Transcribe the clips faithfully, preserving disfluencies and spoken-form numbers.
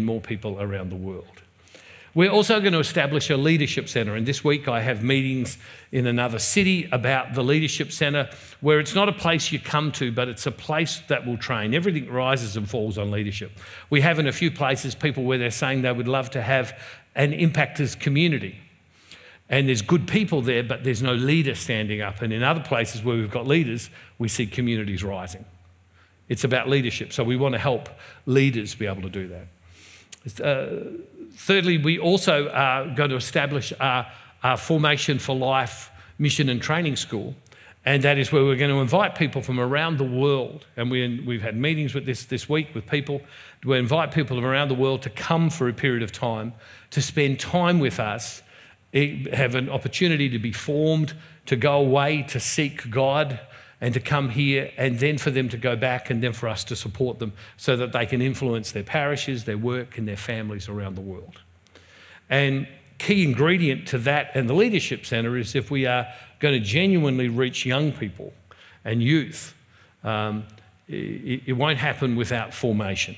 more people around the world. We're also going to establish a leadership centre, and this week I have meetings in another city about the leadership centre, where it's not a place you come to, but it's a place that will train. Everything rises and falls on leadership. We have in a few places people where they're saying they would love to have an Impactors community, and there's good people there, but there's no leader standing up. And in other places where we've got leaders, we see communities rising. It's about leadership, so we want to help leaders be able to do that. Uh, thirdly, we also are going to establish our, our Formation for Life mission and training school, and that is where we're going to invite people from around the world, and we, we've had meetings with this this week with people. We invite people from around the world to come for a period of time, to spend time with us, have an opportunity to be formed, to go away, to seek God, and to come here, and then for them to go back, and then for us to support them so that they can influence their parishes, their work, and their families around the world. And key ingredient to that and the Leadership Centre is if we are going to genuinely reach young people and youth, um, it, it won't happen without formation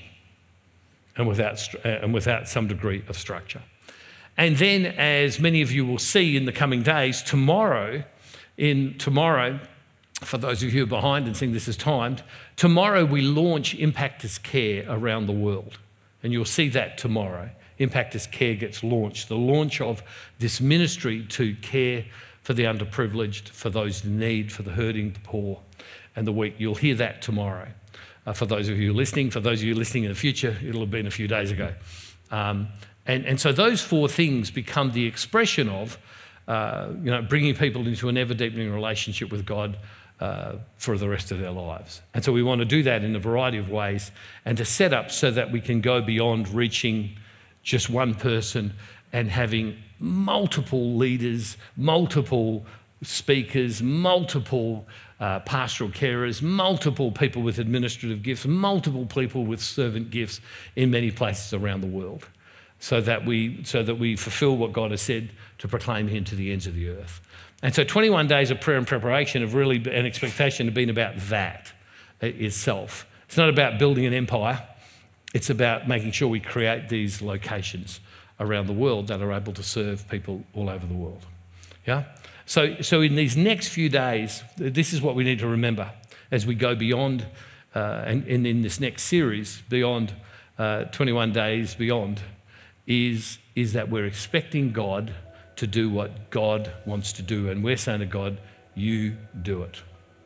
and without, and without some degree of structure. And then, as many of you will see in the coming days, tomorrow, in tomorrow, for those of you who are behind and think this is timed, tomorrow we launch Impactors Care around the world. And you'll see that tomorrow. Impactors Care gets launched, the launch of this ministry to care for the underprivileged, for those in need, for the hurting, the poor, and the weak. You'll hear that tomorrow. Uh, for those of you listening, for those of you listening in the future, it'll have been a few days ago. Um, and, and so those four things become the expression of uh, you know, bringing people into an ever-deepening relationship with God Uh, for the rest of their lives. And so we want to do that in a variety of ways, and to set up so that we can go beyond reaching just one person and having multiple leaders, multiple speakers, multiple uh, pastoral carers, multiple people with administrative gifts, multiple people with servant gifts in many places around the world, so that we, so that we fulfill what God has said to proclaim Him to the ends of the earth. And so twenty-one days of prayer and preparation have really, an expectation have been about that itself. It's not about building an empire. It's about making sure we create these locations around the world that are able to serve people all over the world. Yeah? So, so in these next few days, this is what we need to remember as we go beyond, uh, and, and in this next series, beyond uh, twenty-one days beyond, is, is that we're expecting God to do what God wants to do. And we're saying to God, you do it.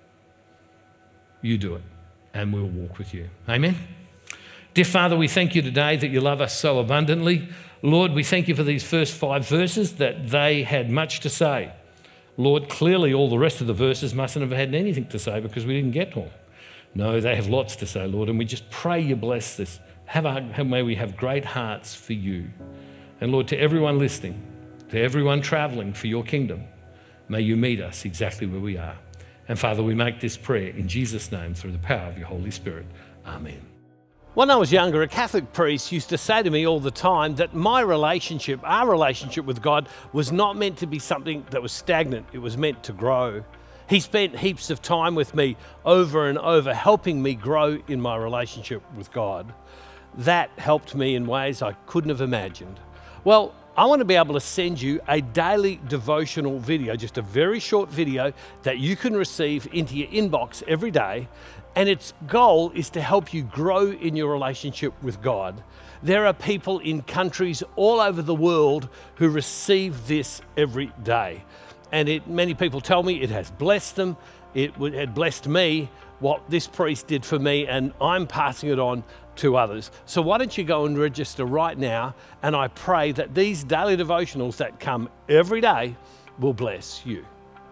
You do it, and we'll walk with you. Amen? Dear Father, we thank you today that you love us so abundantly. Lord, we thank you for these first five verses, that they had much to say. Lord, clearly all the rest of the verses mustn't have had anything to say because we didn't get to them. No, they have lots to say, Lord, and we just pray you bless this. Have a, may we have great hearts for you. And Lord, to everyone listening, to everyone travelling for your kingdom, may you meet us exactly where we are. And Father, we make this prayer in Jesus' name through the power of your Holy Spirit. Amen. When I was younger, a Catholic priest used to say to me all the time that my relationship, our relationship with God, was not meant to be something that was stagnant. It was meant to grow. He spent heaps of time with me over and over, helping me grow in my relationship with God. That helped me in ways I couldn't have imagined. Well, I want to be able to send you a daily devotional video, just a very short video that you can receive into your inbox every day. And its goal is to help you grow in your relationship with God. There are people in countries all over the world who receive this every day. And it, many people tell me it has blessed them. It had blessed me, what this priest did for me, and I'm passing it on to others. So why don't you go and register right now, and I pray that these daily devotionals that come every day will bless you.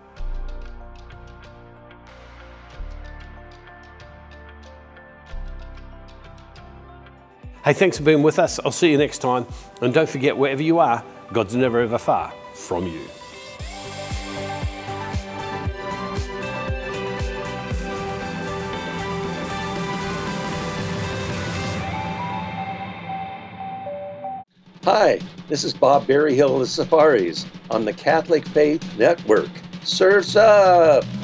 Hey, thanks for being with us. I'll see you next time. And don't forget, wherever you are, God's never ever far from you. Hi, this is Bob Berryhill of the Safaris on the Catholic Faith Network. Surf's up!